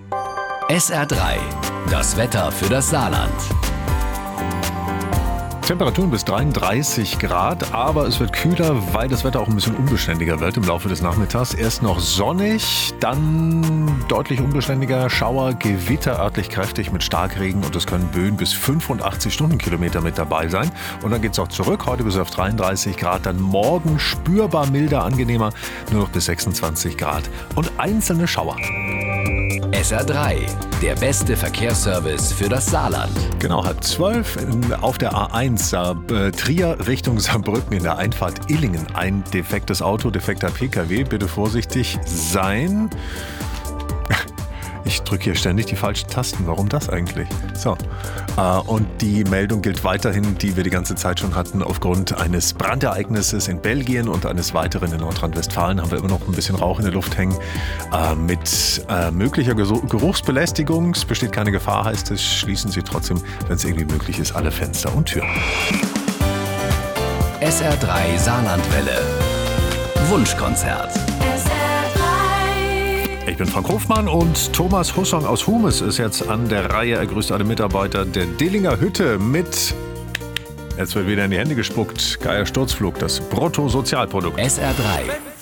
SR3, das Wetter für das Saarland. Temperaturen bis 33 Grad, aber es wird kühler, weil das Wetter auch ein bisschen unbeständiger wird im Laufe des Nachmittags. Erst noch sonnig, dann deutlich unbeständiger, Schauer, Gewitter örtlich kräftig mit Starkregen und es können Böen bis 85 Stundenkilometer mit dabei sein. Und dann geht es auch zurück, heute bis auf 33 Grad, dann morgen spürbar milder, angenehmer, nur noch bis 26 Grad und einzelne Schauer. SR3, der beste Verkehrsservice für das Saarland. Genau, 11:30 auf der A1 Trier Richtung Saarbrücken in der Einfahrt Illingen. Ein defektes Auto, defekter Pkw. Bitte vorsichtig sein. Ich drücke hier ständig die falschen Tasten. Warum das eigentlich? So. Und die Meldung gilt weiterhin, die wir die ganze Zeit schon hatten. Aufgrund eines Brandereignisses in Belgien und eines weiteren in Nordrhein-Westfalen haben wir immer noch ein bisschen Rauch in der Luft hängen. Mit möglicher Geruchsbelästigung. Es besteht keine Gefahr, heißt es. Schließen Sie trotzdem, wenn es irgendwie möglich ist, alle Fenster und Türen. SR3 Saarlandwelle. Wunschkonzert. Ich bin Frank Hofmann und Thomas Hussong aus Humes ist jetzt an der Reihe. Er grüßt alle Mitarbeiter der Dillinger Hütte mit, jetzt wird wieder in die Hände gespuckt, Geier Sturzflug, das Bruttosozialprodukt. SR3.